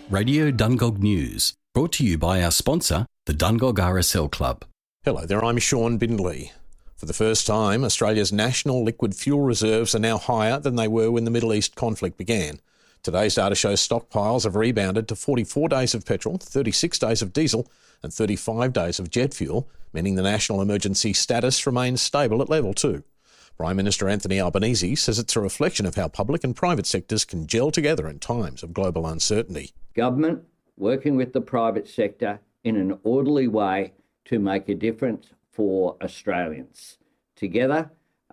Radio Dungog News, brought to you by our sponsor, the Dungog RSL Club. Hello there, I'm Sean Bindley. For the first time, Australia's national liquid fuel reserves are now higher than they were when the Middle East conflict began. Today's data shows stockpiles have rebounded to 44 days of petrol, 36 days of diesel and 35 days of jet fuel, meaning the national emergency status remains stable at level 2. Prime Minister Anthony Albanese says it's a reflection of how public and private sectors can gel together in times of global uncertainty. Government working with the private sector in an orderly way to make a difference for Australians. Together,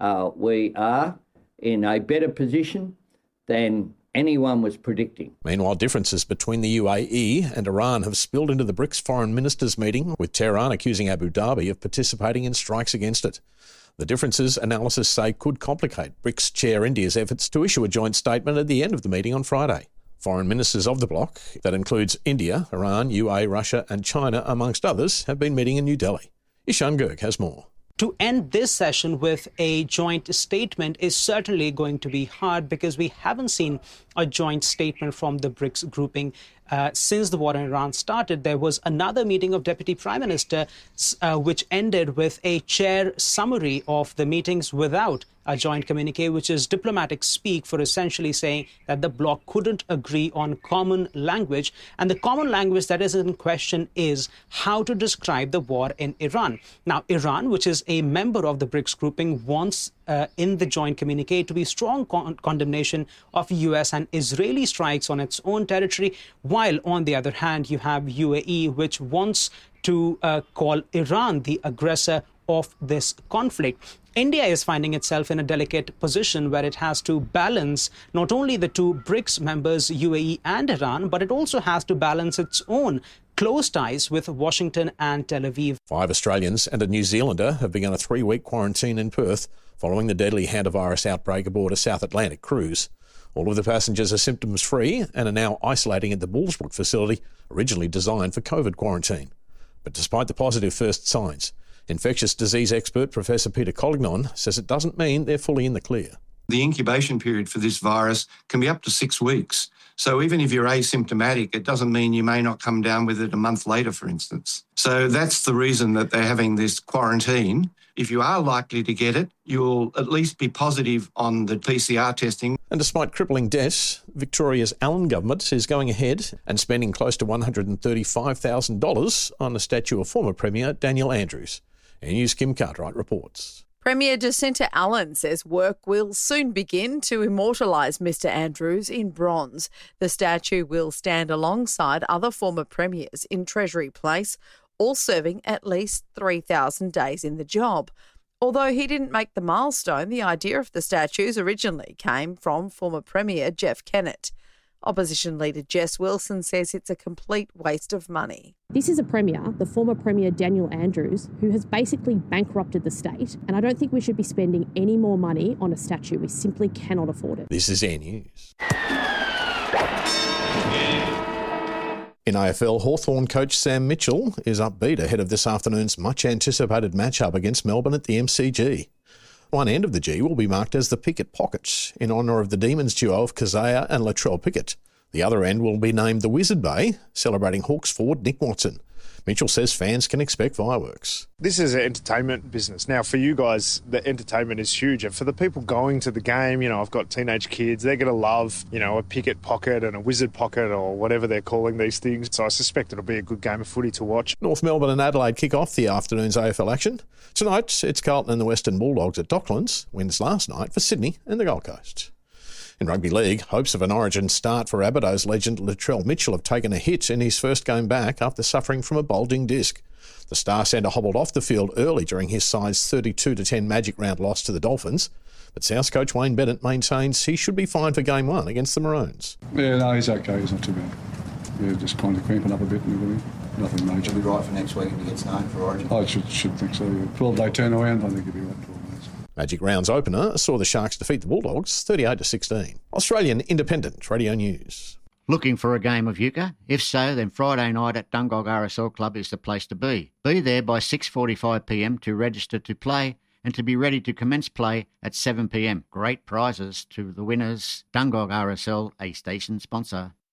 we are in a better position than anyone was predicting. Meanwhile, differences between the UAE and Iran have spilled into the BRICS foreign ministers' meeting, with Tehran accusing Abu Dhabi of participating in strikes against it. The differences, analysts say, could complicate BRICS chair India's efforts to issue a joint statement at the end of the meeting on Friday. Foreign ministers of the bloc, that includes India, Iran, UAE, Russia and China, amongst others, have been meeting in New Delhi. Ishan Girk has more. To end this session with a joint statement is certainly going to be hard because we haven't seen a joint statement from the BRICS grouping since the war in Iran started. There was another meeting of Deputy Prime Minister which ended with a chair summary of the meetings without a joint communique, which is diplomatic speak for essentially saying that the bloc couldn't agree on common language. And the common language that is in question is how to describe the war in Iran. Now, Iran, which is a member of the BRICS grouping, wants in the joint communique to be strong condemnation of US and Israeli strikes on its own territory, while on the other hand, you have UAE, which wants to call Iran the aggressor of this conflict. India is finding itself in a delicate position where it has to balance not only the two BRICS members, UAE and Iran, but it also has to balance its own close ties with Washington and Tel Aviv. 5 Australians and a New Zealander have begun a 3-week quarantine in Perth following the deadly hantavirus outbreak aboard a South Atlantic cruise. All of the passengers are symptoms-free and are now isolating at the Bullsbrook facility, originally designed for COVID quarantine. But despite the positive first signs, infectious disease expert Professor Peter Collignon says it doesn't mean they're fully in the clear. The incubation period for this virus can be up to 6 weeks. So even if you're asymptomatic, it doesn't mean you may not come down with it a month later, for instance. So that's the reason that they're having this quarantine. If you are likely to get it, you'll at least be positive on the PCR testing. And despite crippling debts, Victoria's Allan government is going ahead and spending close to $135,000 on a statue of former Premier Daniel Andrews. News Kim Cartwright reports. Premier Jacinta Allan says work will soon begin to immortalise Mr Andrews in bronze. The statue will stand alongside other former premiers in Treasury Place, all serving at least 3,000 days in the job. Although he didn't make the milestone, the idea of the statues originally came from former Premier Jeff Kennett. Opposition leader Jess Wilson says it's a complete waste of money. This is a Premier, the former Premier Daniel Andrews, who has basically bankrupted the state, and I don't think we should be spending any more money on a statue. We simply cannot afford it. This is Air News. In AFL, Hawthorn coach Sam Mitchell is upbeat ahead of this afternoon's much-anticipated matchup against Melbourne at the MCG. One end of the G will be marked as the Pickett Pocket, in honour of the Demons duo of Kazaya and Latrell Pickett. The other end will be named the Wizard Bay, celebrating Hawks forward Nick Watson. Mitchell says fans can expect fireworks. This is an entertainment business. Now, for you guys, the entertainment is huge. And for the people going to the game, I've got teenage kids, they're going to love, a Pickett Pocket and a Wizard Pocket or whatever they're calling these things. So I suspect it'll be a good game of footy to watch. North Melbourne and Adelaide kick off the afternoon's AFL action. Tonight, it's Carlton and the Western Bulldogs at Docklands. Wins last night for Sydney and the Gold Coast. In rugby league, hopes of an origin start for Rabbitohs legend Latrell Mitchell have taken a hit in his first game back after suffering from a bulging disc. The star centre hobbled off the field early during his side's 32-10 Magic Round loss to the Dolphins, but South coach Wayne Bennett maintains he should be fine for Game 1 against the Maroons. Yeah, no, he's okay. He's not too bad. Yeah, just kind of cramping up a bit and everything. Nothing major. He'll be right for next week if he gets known for origin. I should think so, yeah. 12-day turnaround, I think he'll be right for 12 days. Magic Round's opener saw the Sharks defeat the Bulldogs 38-16. Australian Independent Radio News. Looking for a game of euchre? If so, then Friday night at Dungog RSL Club is the place to be. Be there by 6:45pm to register to play and to be ready to commence play at 7pm. Great prizes to the winners. Dungog RSL, a station sponsor.